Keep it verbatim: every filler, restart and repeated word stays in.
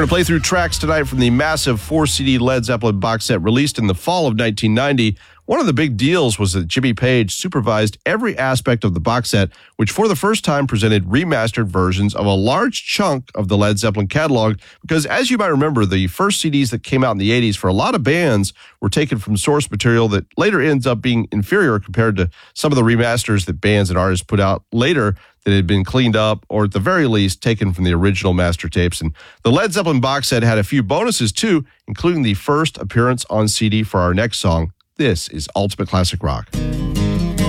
We're going to play through tracks tonight from the massive four-C D Led Zeppelin box set released in the fall of nineteen ninety. One of the big deals was that Jimmy Page supervised every aspect of the box set, which for the first time presented remastered versions of a large chunk of the Led Zeppelin catalog, because as you might remember, the first C Ds that came out in the eighties for a lot of bands were taken from source material that later ends up being inferior compared to some of the remasters that bands and artists put out later that had been cleaned up or at the very least taken from the original master tapes. And the Led Zeppelin box set had a few bonuses too, including the first appearance on C D for our next song. This is Ultimate Classic Rock.